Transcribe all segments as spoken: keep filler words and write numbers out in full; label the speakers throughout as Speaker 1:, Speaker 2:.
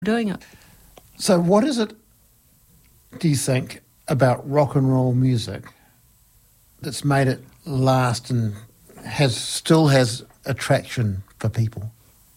Speaker 1: doing it.
Speaker 2: So what is it, do you think, about rock and roll music that's made it last and has still has attraction for people?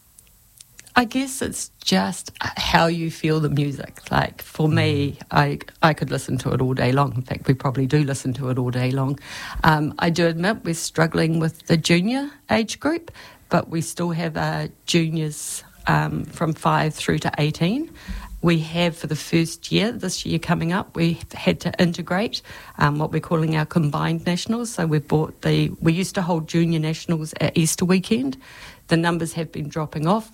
Speaker 1: I guess it's just how you feel the music. Like for me, I I could listen to it all day long. In fact, we probably do listen to it all day long. Um, I do admit we're struggling with the junior age group, but we still have our juniors um, from five through to eighteen. We have for the first year, this year coming up, we had to integrate um, what we're calling our combined nationals. So we bought the, we used to hold junior nationals at Easter weekend. The numbers have been dropping off.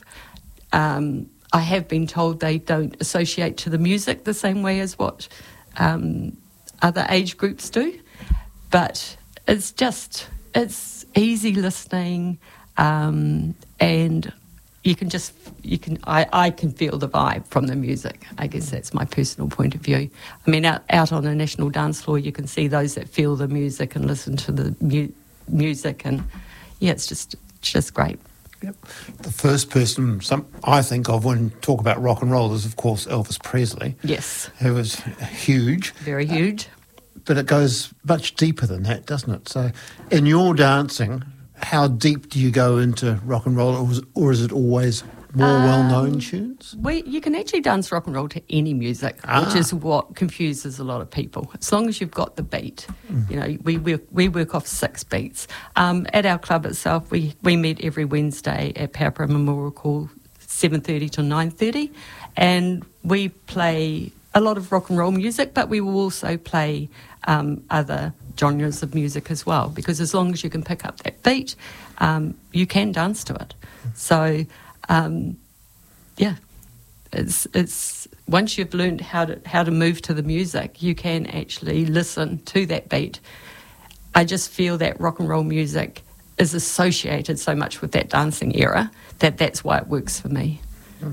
Speaker 1: Um, I have been told they don't associate to the music the same way as what um, other age groups do. But it's just, it's easy listening um, and you can just, you can, I, I can feel the vibe from the music. I guess that's my personal point of view. I mean, out, out on a national dance floor, you can see those that feel the music and listen to the mu- music. And yeah, it's just, it's just great.
Speaker 2: Yep. The first person some I think of when talk about rock and roll is, of course, Elvis Presley.
Speaker 1: Yes.
Speaker 2: Who was huge.
Speaker 1: Very huge.
Speaker 2: Uh, but it goes much deeper than that, doesn't it? So in your dancing, how deep do you go into rock and roll, or is, or is it always more um, well-known tunes?
Speaker 1: We, you can actually dance rock and roll to any music, ah. which is what confuses a lot of people. As long as you've got the beat, mm. you know, we work, we work off six beats. Um, at our club itself, we, we meet every Wednesday at Paupera Memorial Hall, seven thirty to nine thirty, and we play a lot of rock and roll music, but we will also play um, other genres of music as well, because as long as you can pick up that beat, um, you can dance to it. So, um, yeah, it's it's once you've learned how to how to move to the music, you can actually listen to that beat. I just feel that rock and roll music is associated so much with that dancing era that that's why it works for me.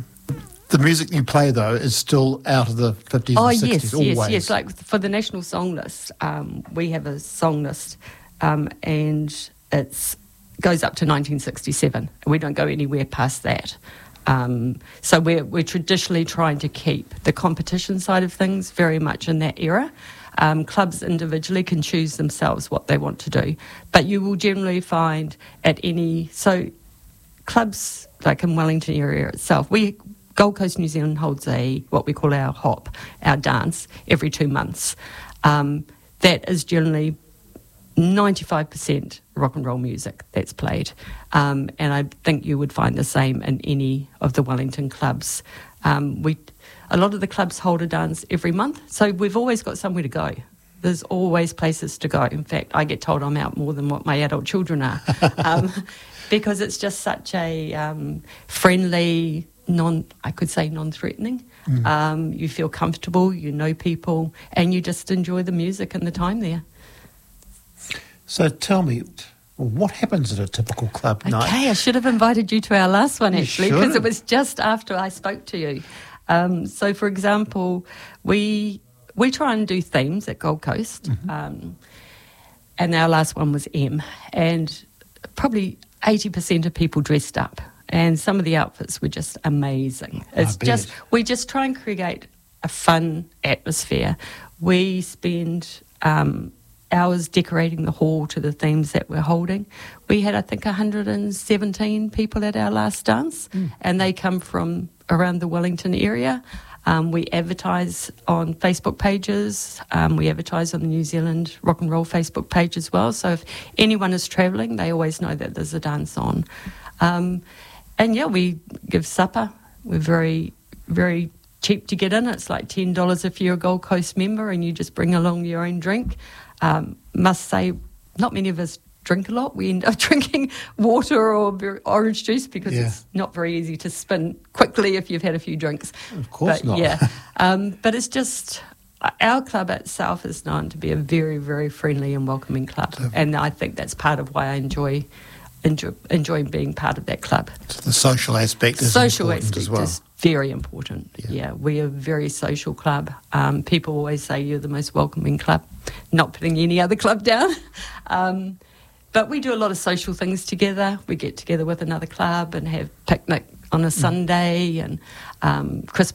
Speaker 2: The music you play, though, is still out of the fifties
Speaker 1: oh,
Speaker 2: and sixties,
Speaker 1: yes,
Speaker 2: always.
Speaker 1: yes, yes. Like for the national song list, um, we have a song list, um, and it's goes up to nineteen sixty-seven. We don't go anywhere past that. Um, so we're we're traditionally trying to keep the competition side of things very much in that era. Um, clubs individually can choose themselves what they want to do, but you will generally find at any so clubs like in Wellington area itself, we. Gold Coast, New Zealand holds a what we call our hop, our dance, every two months. Um, that is generally ninety-five percent rock and roll music that's played. Um, and I think you would find the same in any of the Wellington clubs. Um, we, a lot of the clubs hold a dance every month, so we've always got somewhere to go. There's always places to go. In fact, I get told I'm out more than what my adult children are, um, because it's just such a um, friendly, non, I could say non-threatening. Mm. Um, you feel comfortable, you know people, and you just enjoy the music and the time there.
Speaker 2: So tell me, what happens at a typical club
Speaker 1: okay,
Speaker 2: night?
Speaker 1: Okay, I should have invited you to our last one,
Speaker 2: you
Speaker 1: actually, because it was just after I spoke to you. Um, so, for example, we we try and do themes at Gold Coast, mm-hmm. um, and our last one was M, and probably eighty percent of people dressed up. And some of the outfits were just amazing. It's just we just try and create a fun atmosphere. We spend um, hours decorating the hall to the themes that we're holding. We had, I think, one hundred seventeen people at our last dance, mm. and they come from around the Wellington area. Um, we advertise on Facebook pages. Um, we advertise on the New Zealand Rock and Roll Facebook page as well. So if anyone is travelling, they always know that there's a dance on. Um, And, yeah, we give supper. We're very, very cheap to get in. It's like ten dollars if you're a Gold Coast member and you just bring along your own drink. Um, must say, not many of us drink a lot. We end up drinking water or orange juice because yeah. it's not very easy to spin quickly if you've had a few drinks.
Speaker 2: Of course
Speaker 1: but,
Speaker 2: not.
Speaker 1: Yeah, um, but it's just... Our club itself is known to be a very, very friendly and welcoming club. And I think that's part of why I enjoy... Enjoy, enjoy being part of that club.
Speaker 2: So the social aspect is
Speaker 1: social
Speaker 2: important
Speaker 1: aspect
Speaker 2: as well.
Speaker 1: is very important. Yeah. yeah, we are a very social club. Um, people always say you're the most welcoming club. Not putting any other club down. Um, but we do a lot of social things together. We get together with another club and have picnic on a Sunday, and um, Christmas